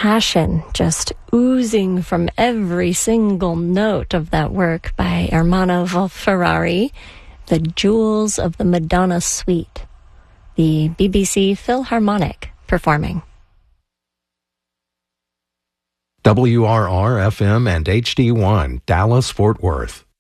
passion just oozing from every single note of that work by Ermanno Ferrari, The Jewels of the Madonna Suite, the BBC Philharmonic performing. WRR-FM and HD1, Dallas, Fort Worth.